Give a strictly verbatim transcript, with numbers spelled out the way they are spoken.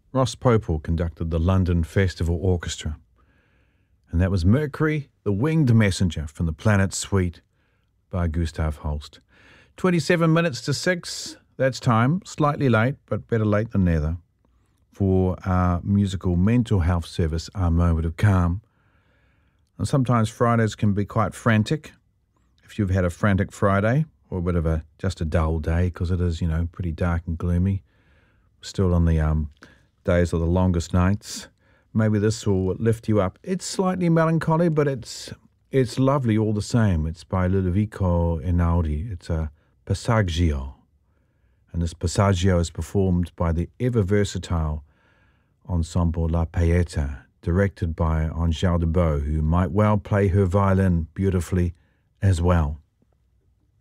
Ross Popel conducted the London Festival Orchestra. And that was Mercury, the Winged Messenger from the Planet Suite by Gustav Holst. twenty-seven minutes to six, that's time. Slightly late, but better late than never. For our musical mental health service, Our Moment of Calm. And sometimes Fridays can be quite frantic. If you've had a frantic Friday, or a bit of a just a dull day, because it is, you know, pretty dark and gloomy, still on the um, days of the longest nights, maybe this will lift you up. It's slightly melancholy, but it's it's lovely all the same. It's by Ludovico Einaudi. It's a Passaggio. And this Passaggio is performed by the ever-versatile Ensemble La Pieta, directed by Angèle Debeau, who might well play her violin beautifully as well.